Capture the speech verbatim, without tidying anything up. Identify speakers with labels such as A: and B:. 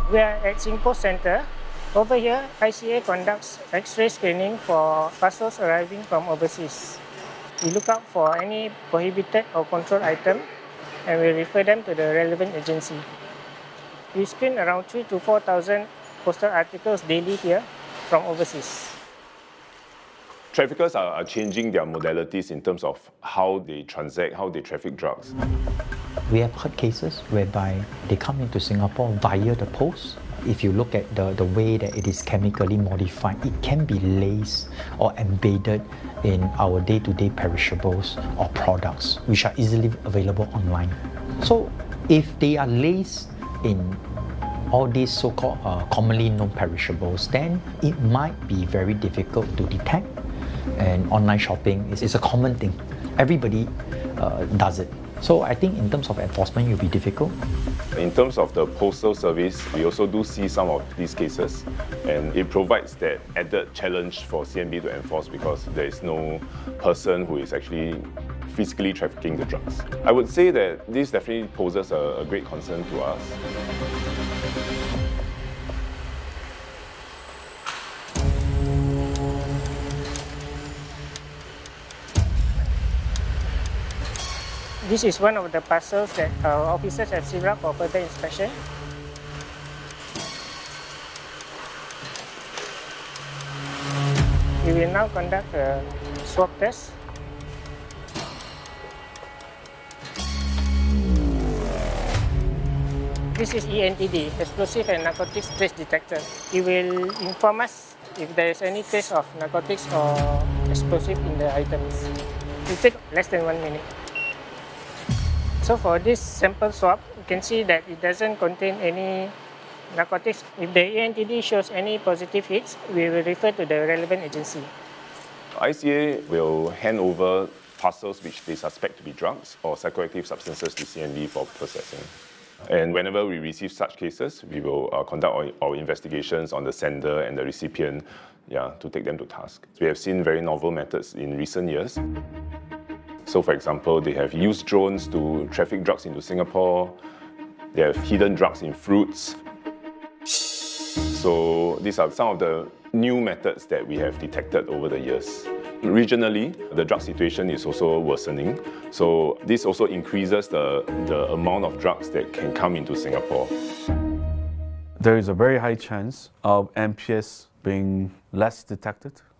A: We are at SingPost Center. Over here, I C A conducts X-ray screening for parcels arriving from overseas. We look out for any prohibited or controlled item and we refer them to the relevant agency. We screen around three to four thousand postal articles daily here from overseas.
B: Traffickers are, are changing their modalities in terms of how they transact, how they traffic drugs.
C: We have heard cases whereby they come into Singapore via the post. If you look at the, the way that it is chemically modified, it can be laced or embedded in our day-to-day perishables or products, which are easily available online. So if they are laced in all these so-called uh, commonly known perishables, then it might be very difficult to detect. And online shopping is, is a common thing. Everybody uh, does it. So I think in terms of enforcement, it will be difficult.
B: In terms of the postal service, we also do see some of these cases, and it provides that added challenge for C M B to enforce because there is no person who is actually physically trafficking the drugs. I would say that this definitely poses a, a great concern to us.
A: This is one of the parcels that our officers have sealed up for further inspection. We will now conduct a swab test. This is E N T D, Explosive and Narcotics Trace Detector. It will inform us if there is any trace of narcotics or explosive in the items. It will take less than one minute. So for this sample swab, you can see that it doesn't contain any narcotics. If the E N T D shows any positive hits, we will refer to the relevant agency.
B: I C A will hand over parcels which they suspect to be drugs or psychoactive substances to C M B for processing. And whenever we receive such cases, we will uh, conduct our, our investigations on the sender and the recipient, yeah, to take them to task. We have seen very novel methods in recent years. So for example, they have used drones to traffic drugs into Singapore. They have hidden drugs in fruits. So these are some of the new methods that we have detected over the years. Regionally, the drug situation is also worsening. So this also increases the, the amount of drugs that can come into Singapore.
D: There is a very high chance of M P S being less detected.